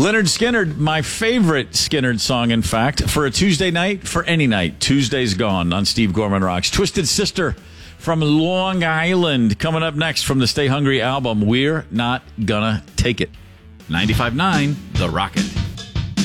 Leonard Skinnard, my favorite Skinnard song, in fact, for a Tuesday night, for any night. Tuesday's Gone on Steve Gorman Rocks. Twisted Sister from Long Island coming up next from the Stay Hungry album. We're Not Gonna Take It. 95.9, The Rocket.